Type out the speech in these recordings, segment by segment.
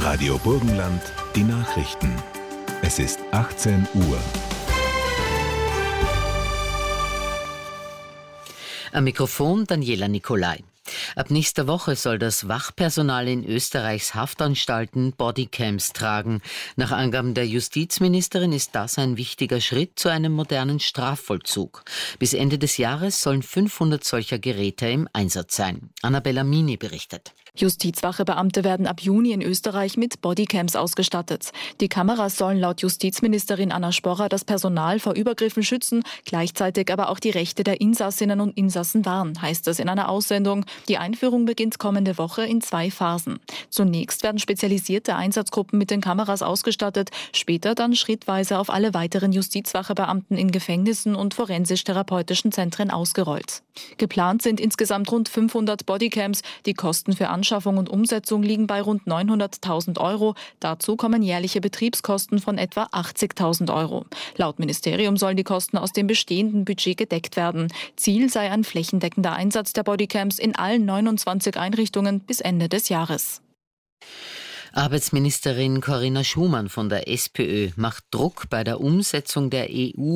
Radio Burgenland, die Nachrichten. Es ist 18 Uhr. Am Mikrofon Daniela Nicolai. Ab nächster Woche soll das Wachpersonal in Österreichs Haftanstalten Bodycams tragen. Nach Angaben der Justizministerin ist das ein wichtiger Schritt zu einem modernen Strafvollzug. Bis Ende des Jahres sollen 500 solcher Geräte im Einsatz sein. Annabella Mini berichtet. Justizwachebeamte werden ab Juni in Österreich mit Bodycams ausgestattet. Die Kameras sollen laut Justizministerin Anna Sporrer das Personal vor Übergriffen schützen, gleichzeitig aber auch die Rechte der Insassinnen und Insassen wahren, heißt es in einer Aussendung. Die Einführung beginnt kommende Woche in 2 Phasen. Zunächst werden spezialisierte Einsatzgruppen mit den Kameras ausgestattet, später dann schrittweise auf alle weiteren Justizwachebeamten in Gefängnissen und forensisch-therapeutischen Zentren ausgerollt. Geplant sind insgesamt rund 500 Bodycams. Die Kosten für Anschaffung und Umsetzung liegen bei rund 900.000 Euro. Dazu kommen jährliche Betriebskosten von etwa 80.000 Euro. Laut Ministerium sollen die Kosten aus dem bestehenden Budget gedeckt werden. Ziel sei ein flächendeckender Einsatz der Bodycams in allen 29 Einrichtungen bis Ende des Jahres. Arbeitsministerin Corinna Schumann von der SPÖ macht Druck bei der Umsetzung der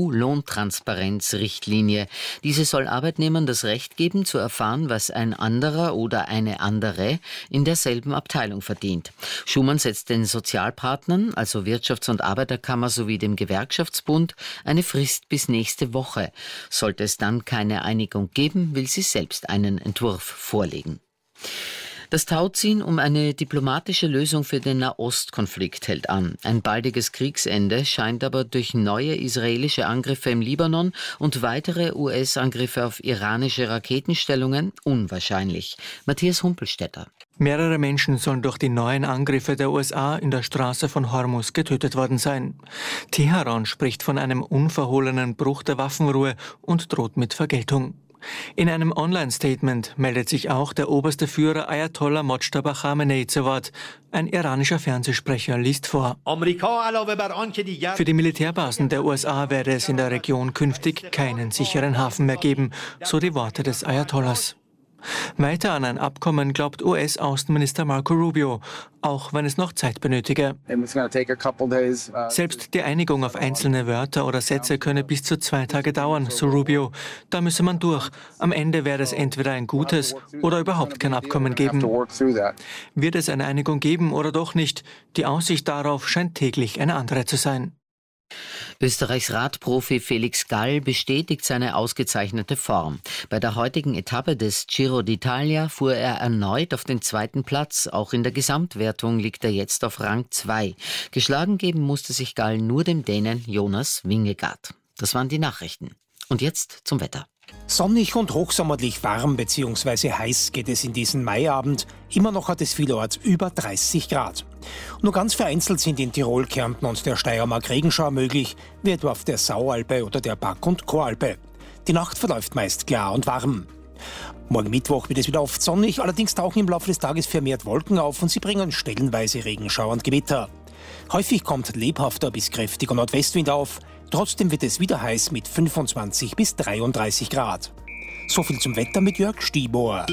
EU-Lohntransparenzrichtlinie. Diese soll Arbeitnehmern das Recht geben, zu erfahren, was ein anderer oder eine andere in derselben Abteilung verdient. Schumann setzt den Sozialpartnern, also Wirtschafts- und Arbeiterkammer sowie dem Gewerkschaftsbund, eine Frist bis nächste Woche. Sollte es dann keine Einigung geben, will sie selbst einen Entwurf vorlegen. Das Tauziehen um eine diplomatische Lösung für den Nahostkonflikt hält an. Ein baldiges Kriegsende scheint aber durch neue israelische Angriffe im Libanon und weitere US-Angriffe auf iranische Raketenstellungen unwahrscheinlich. Matthias Humpelstädter. Mehrere Menschen sollen durch die neuen Angriffe der USA in der Straße von Hormuz getötet worden sein. Teheran spricht von einem unverhohlenen Bruch der Waffenruhe und droht mit Vergeltung. In einem Online-Statement meldet sich auch der oberste Führer Ayatollah Mojtaba Khamenei zu Wort. Ein iranischer Fernsehsprecher liest vor. Für die Militärbasen der USA werde es in der Region künftig keinen sicheren Hafen mehr geben, so die Worte des Ayatollahs. Weiter an ein Abkommen glaubt US-Außenminister Marco Rubio, auch wenn es noch Zeit benötige. Selbst die Einigung auf einzelne Wörter oder Sätze könne bis zu 2 Tage dauern, so Rubio. Da müsse man durch. Am Ende werde es entweder ein gutes oder überhaupt kein Abkommen geben. Wird es eine Einigung geben oder doch nicht? Die Aussicht darauf scheint täglich eine andere zu sein. Österreichs Radprofi Felix Gall bestätigt seine ausgezeichnete Form. Bei der heutigen Etappe des Giro d'Italia fuhr er erneut auf den 2. Platz. Auch in der Gesamtwertung liegt er jetzt auf Rang 2. Geschlagen geben musste sich Gall nur dem Dänen Jonas Vingegaard. Das waren die Nachrichten. Und jetzt zum Wetter. Sonnig und hochsommerlich warm bzw. heiß geht es in diesen Maiabend. Immer noch hat es vielerorts über 30 Grad. Nur ganz vereinzelt sind in Tirol, Kärnten und der Steiermark Regenschauer möglich, wie etwa auf der Saualpe oder der Back- und Choralpe. Die Nacht verläuft meist klar und warm. Morgen Mittwoch wird es wieder oft sonnig, allerdings tauchen im Laufe des Tages vermehrt Wolken auf und sie bringen stellenweise Regenschauer und Gewitter. Häufig kommt lebhafter bis kräftiger Nordwestwind auf. Trotzdem wird es wieder heiß mit 25 bis 33 Grad. So viel zum Wetter mit Jörg Stiebohr.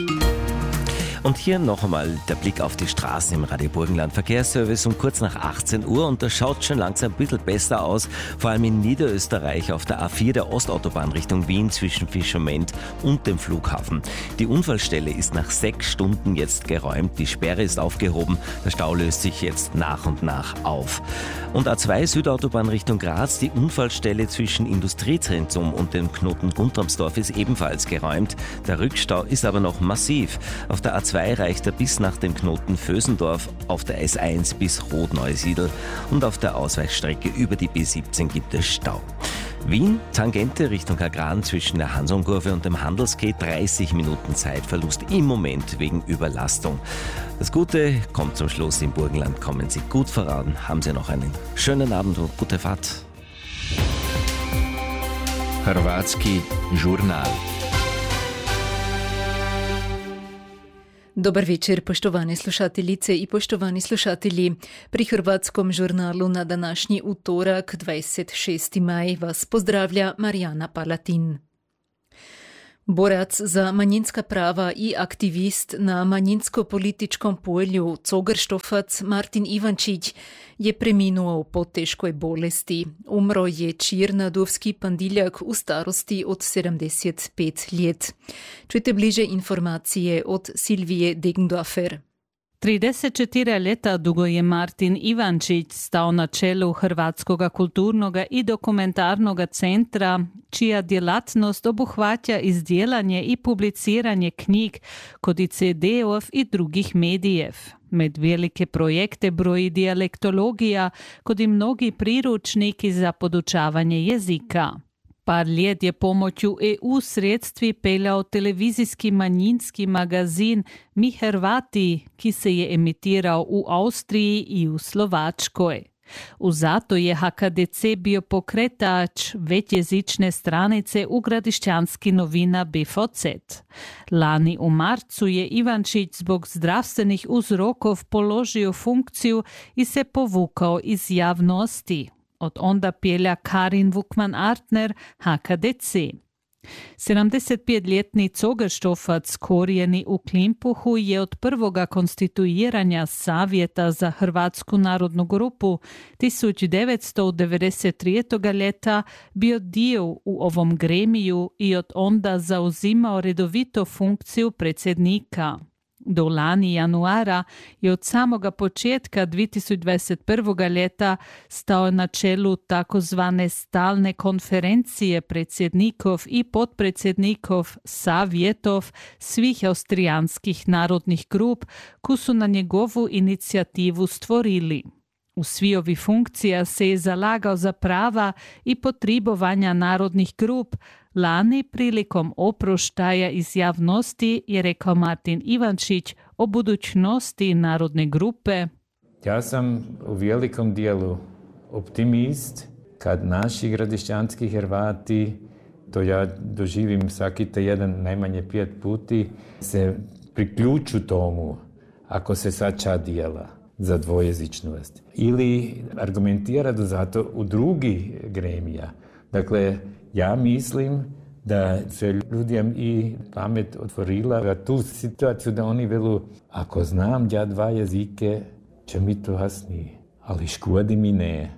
Und hier noch einmal der Blick auf die Straßen im Radio Burgenland Verkehrsservice um kurz nach 18 Uhr und das schaut schon langsam ein bisschen besser aus, vor allem in Niederösterreich auf der A4 der Ostautobahn Richtung Wien zwischen Fischament und dem Flughafen. Die Unfallstelle ist nach 6 Stunden jetzt geräumt, die Sperre ist aufgehoben, der Stau löst sich jetzt nach und nach auf. Und A2 Südautobahn Richtung Graz, die Unfallstelle zwischen Industriezentrum und dem Knoten Guntramsdorf ist ebenfalls geräumt. Der Rückstau ist aber noch massiv. Auf der A2 reicht er bis nach dem Knoten Vösendorf, auf der S1 bis Rotneusiedl und auf der Ausweichstrecke über die B17 gibt es Stau. Wien, Tangente Richtung Agran zwischen der Hansonkurve und dem Handelsquai, 30 Minuten Zeitverlust im Moment wegen Überlastung. Das Gute kommt zum Schluss, im Burgenland kommen Sie gut voran, haben Sie noch einen schönen Abend und gute Fahrt. Hrvatski žurnal. Dobar večer, poštovane slušateljice i poštovani slušatelji. Pri Hrvatskom žurnalu na današnji utorak, 26. maj, vas pozdravlja Marijana Palatin. Borac za manjinska prava i aktivist na manjinsko-političkom polju Cogerštofac Martin Ivančić je preminuo po teškoj bolesti. Umro je čirnadovski pandiljak u starosti od 75 let. Čujte bliže informacije od Silvije Degendorfer. 34 leta dugo je Martin Ivančić stao na čelu Hrvatskoga kulturnoga i dokumentarnoga centra, čija djelatnost obuhvaća izdjelanje i publiciranje knjig kod i CD-ov i drugih medijev. Med velike projekte broji dijalektologija kod i mnogi priručniki za podučavanje jezika. Par let je pomoću EU sredstvi peljao televizijski manjinski magazin Mi Hrvati, ki se je emitirao u Austriji i u Slovačkoj. Zato je HKDC bio pokretač većjezične stranice u gradišćanski novina BVZ. Lani u marcu je Ivančić zbog zdravstvenih uzrokov položio funkciju i se povukao iz javnosti. Od onda pjelja Karin Vukman-Artner, HKDC. 75-ljetni Cogerštofac, korijeni u Klimpuhu, je od prvoga konstituiranja Savjeta za Hrvatsku narodnu grupu 1993. ljeta bio dio u ovom gremiju i od onda zauzimao redovito funkciju predsjednika. Do lani januara je od samoga početka 2021. ljeta stao na čelu takozvane stalne konferencije predsjednikov i potpredsjednikov savjetov svih austrijanskih narodnih grup, koji su na njegovu inicijativu stvorili. U svi ovi funkcija se je zalagao za prava i potribovanja narodnih grup. Lani prilikom oproštaja iz javnosti je rekao Martin Ivančić o budućnosti narodne grupe. Ja sam u velikom dijelu optimist kad naši gradišćanski Hrvati, to ja doživim svaki tjedan najmanje 5 puti, se priključu tomu ako se sača dijela za dvojezičnost. Ili argumentira da zato u drugi gremija. Dakle, ja mislim da se ljudem i pamet otvorila tu situaciju da oni velu, ako znam ja 2 jezike, će mi to jasnije, ali škodi mi ne.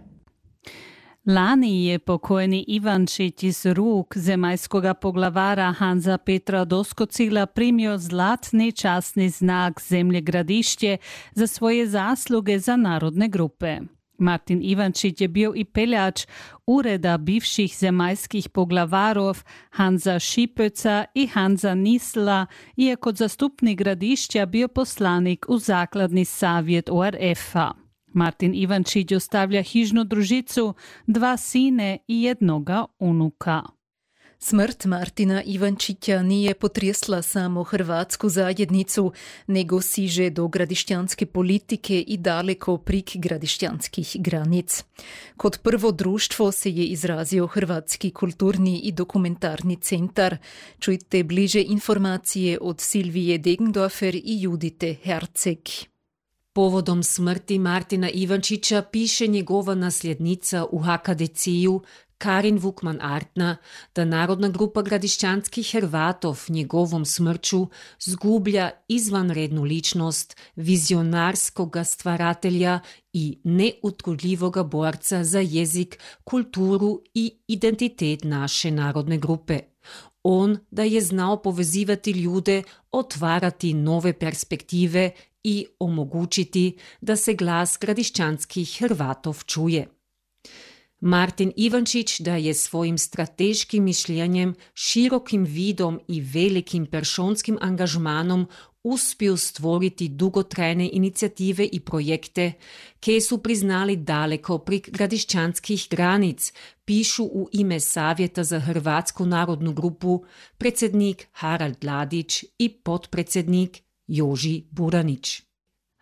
Lani je pokojni Ivančić iz ruk zemaljskoga poglavara Hansa Petra Doskocila primio zlatni časni znak Zemlje Gradišće za svoje zasluge za narodne grupe. Martin Ivančić je bio i peljač ureda bivših zemaljskih poglavarov Hansa Šipöca i Hansa Nisla, i je kod zastupnik Gradišća bio poslanik u zakladni savjet ORF-a. Martin Ivančić ostavlja hižnu družicu, 2 sine i 1 unuka. Smrt Martina Ivančića nije potresla samo hrvatsku zajednicu, nego siže do gradišćanske politike i daleko prik gradišćanskih granic. Kod prvo društvo se je izrazio Hrvatski kulturni i dokumentarni centar. Čujte bliže informacije od Silvije Degendorfer i Judite Herceg. Povodom smrti Martina Ivančića piše njegova nasljednica u HKDC-u Karin Vukman-Artner, da narodna grupa gradišćanskih Hrvatov njegovom smrću zgublja izvanrednu ličnost, vizionarskoga stvaratelja i neutrudljivoga borca za jezik, kulturu i identitet naše narodne grupe. On da je znao povezivati ljude, otvarati nove perspektive i omogućiti da se glas gradišćanskih Hrvatov čuje. Martin Ivančić da je svojim strateškim mišljenjem, širokim vidom i velikim personskim angažmanom uspio stvoriti dugotrajne inicijative i projekte, ki su priznali daleko prek gradišćanskih granic, pišu u ime Savjeta za Hrvatsku narodnu grupu predsjednik Harald Ladić i potpredsjednik Joži Buranić.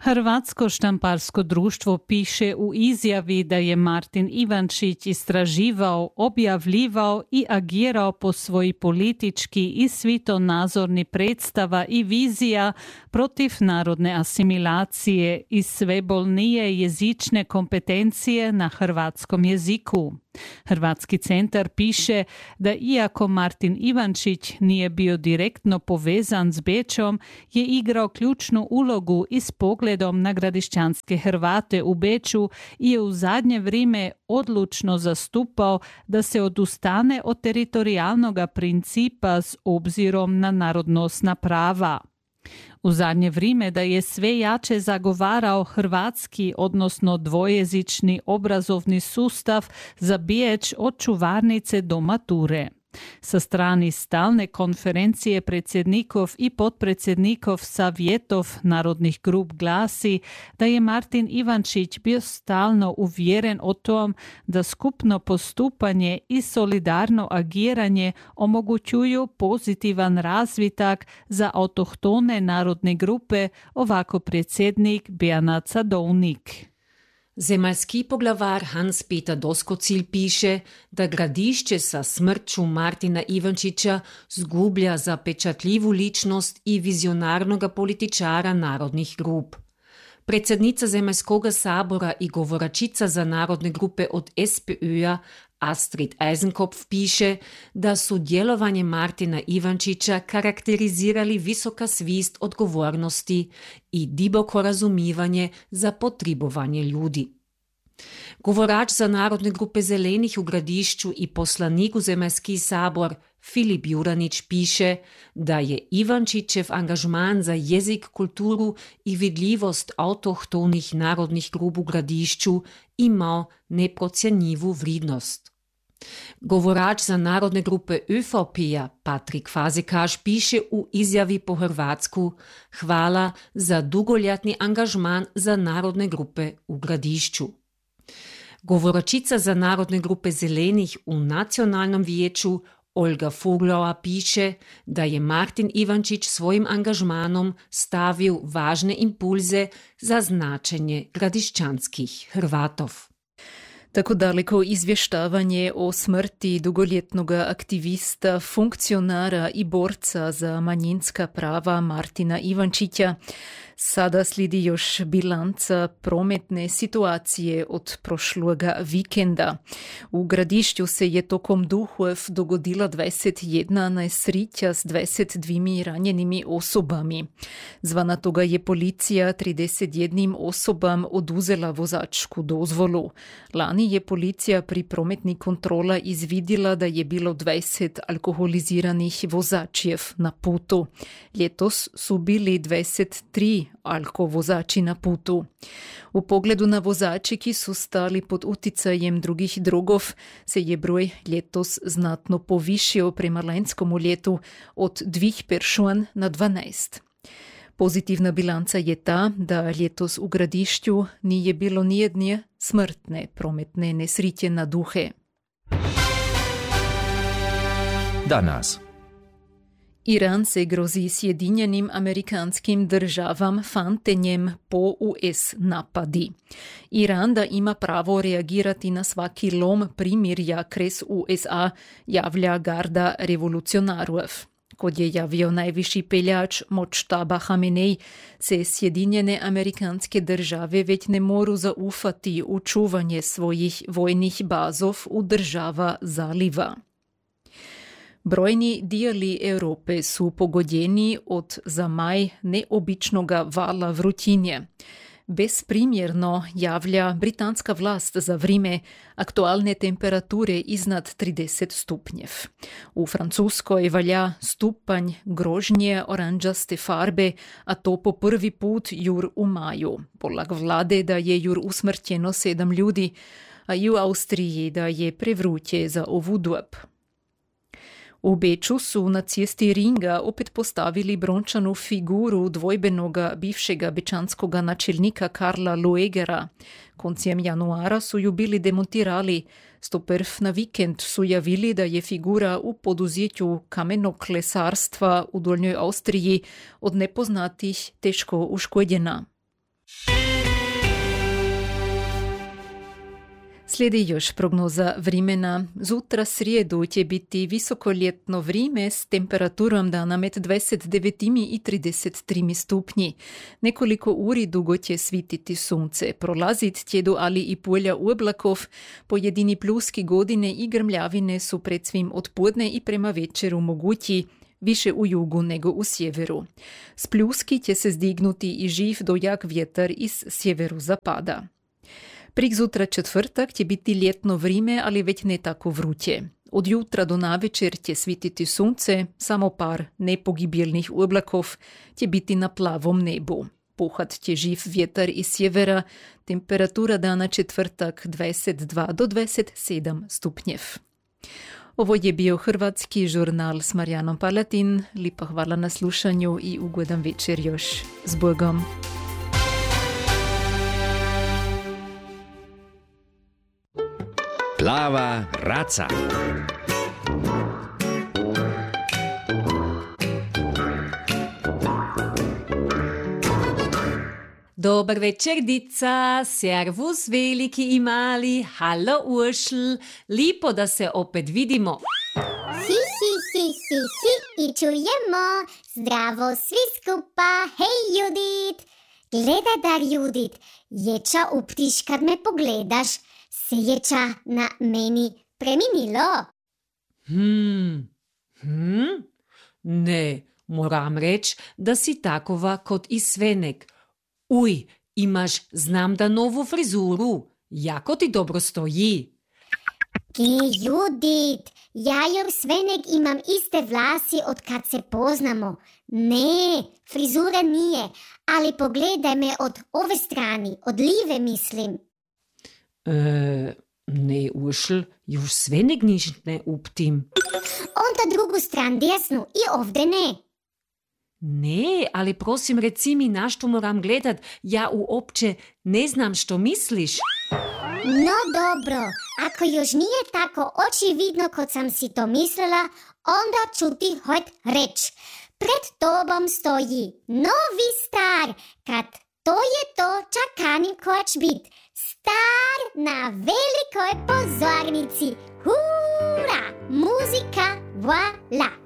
Hrvatsko štamparsko društvo piše u izjavi da je Martin Ivančić istraživao, objavljivao i agirao po svoji politički i svitonazorni predstava i vizija protiv narodne asimilacije i sve bolnije jezične kompetencije na hrvatskom jeziku. Hrvatski centar piše da iako Martin Ivančić nije bio direktno povezan s Bečom, je igrao ključnu ulogu i s pogledom na gradišćanske Hrvate u Beču i je u zadnje vrijeme odlučno zastupao da se odustane od teritorijalnog principa s obzirom na narodnosna prava. U zadnje vrijeme da je sve jače zagovarao hrvatski, odnosno dvojezični obrazovni sustav za Beč od čuvarnice do mature. Sa strani stalne konferencije predsjednikov i potpredsjednikov savjetov narodnih grup glasi da je Martin Ivančić bio stalno uvjeren o tom da skupno postupanje i solidarno agiranje omogućuju pozitivan razvitak za autohtone narodne grupe, ovako predsjednik Bernard Sadovnik. Zemaljski poglavar Hans-Peter Doskocil piše, da Gradišće sa smrću Martina Ivančića zgublja zapečatljivu ličnost i vizionarnoga političara narodnih grup. Predsjednica Zemaljskoga sabora i govoračica za narodne grupe od SPÖ-a Astrid Eisenkopf piše, da su djelovanje Martina Ivančića karakterizirali visoka svist odgovornosti i diboko razumivanje za potribovanje ljudi. Govorač za narodne grupe Zelenih u Gradišću i poslanik u Zemaljski sabor Filip Juranić piše, da je Ivančićev angažman za jezik, kulturu i vidljivost autohtonih narodnih grup u Gradišću imao neprocjenjivu vrednost. Govorač za narodne grupe ÖVP-a Patrik Fazekaš piše u izjavi po hrvatsku: hvala za dugoljetni angažman za narodne grupe u Gradišću. Govoračica za narodne grupe Zelenih u Nacionalnom vijeću Olga Foglova piše, da je Martin Ivančić svojim angažmanom stavio važne impulze za značenje gradišćanskih Hrvatov. Tako daleko izvještavanje o smrti dugoljetnog aktivista, funkcionara i borca za manjinska prava Martina Ivančića. Sada slijedi još bilanca prometne situacije od prošloga vikenda. U Gradišću se je tokom duhov dogodila 21 nesrića s 22 ranjenimi osobami. Zvana toga je policija 31 osobam oduzela vozačku dozvolu. Lani je policija pri prometni kontrola izvidila da je bilo 20 alkoholiziranih vozačjev na putu. Ljetos su bili 23 alkovozači na putu. U pogledu na vozači ki su stali pod uticajem drugih drogov se je broj ljetos znatno povišio prema lanjskomu ljetu od 2 peršuan na 12. Pozitivna bilanca je ta da ljetos u Gradišću nije bilo nijedne smrtne prometne nesriće na duhe. Danas. Iran se grozi Sjedinjenim amerikanskim državam fantenjem po US napadi. Iran da ima pravo reagirati na svaki lom primirja kres USA, javlja garda revolucionarov. Kod je javio najviši peljač Močtaba Hamenej, se Sjedinjene amerikanske države već ne moru zaufati u čuvanje svojih vojnih bazov u država zaliva. Brojni dijeli Europe su pogodjeni od za maj neobičnoga vala vrućinje. Besprimjerno javlja britanska vlast za vrijeme aktualne temperature iznad 30 stupnjev. U Francuskoj valja stupanj grožnje oranđaste farbe, a to po prvi put jur u maju. Polag vlade da je jur usmrtjeno 7 ljudi, a i u Austriji da je prevruće za ovu dob. U Beču su na cesti Ringa opet postavili brončanu figuru dvojbenoga bivšega bečanskoga načelnika Karla Luegera. Koncem januara su ju bili demontirali. Stoprv na vikend su javili da je figura u poduzjetju kamenog klesarstva u Dolnjoj Austriji od nepoznatih teško uškodjena. Slijedi još prognoza vremena. Zutra srijedu će biti visokoljetno vrijeme s temperaturom dana med 29 i 33 stupnji. Nekoliko uri dugo će svititi sunce. Prolazit tjedu ali i polja oblakov. Pojedini pluski godine i grmljavine su pred svim od podne i prema večeru mogući. Više u jugu nego u sjeveru. S pljuski će se zdignuti i živ dojak vjetar iz sjeverozapada. Prik zutra četvrtak će biti ljetno vrijeme, ali već ne tako vruće. Od jutra do navečer će svititi sunce, samo par nepogibilnih oblakov će biti na plavom nebu. Puhat će živ vjetar iz sjevera, temperatura dana četvrtak 22 do 27 stupnjev. Ovo je bio Hrvatski žurnal s Marijanom Palatin. Lipa hvala na slušanju i ugodan večer još. S Bogom! Plava raca. Dobar večer, dica, servus veliki i mali, halo Uršl, lipo da se opet vidimo. Hi, i čujemo, zdravo svi skupa, hej Judit. Gledaj dar Judit, ječa uptiš kad me pogledaš, se ječa na meni preminilo. Ne, moram reći da si takova kot i Svenek. Uj, imaš, znam da novu frizuru, jako ti dobro stoji. Judit, ja i Svenek imam iste vlasi od kad se poznamo. Ne, frizura nije, ali pogledaj me od ove strane, od live mislim. Ne, Uršl, još Svenek niš ne uptim. Onda drugu stran desnu i ovdje ne. Ne, ali prosim reci mi na što moram gledat, ja uopće ne znam što misliš. No dobro, ako još nije tako očividno kot sam si to mislila, onda ću ti hojt reći. Pred tobom stoji novi star, kad to je to čakanim koč bit. Star na velikoj pozornici. Hura! Muzika, voila!